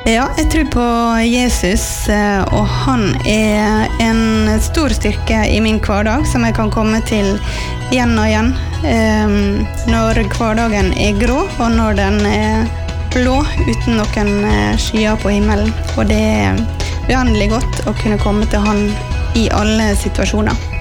Ja, jeg tror på Jesus, og han en stor styrke I min hverdag, som jeg kan komme til igjen og igjen. Når hverdagen grå, og når den blå, uten noen skyer på himmelen. Og det uendelig godt å kunne komme til han I alle situasjoner.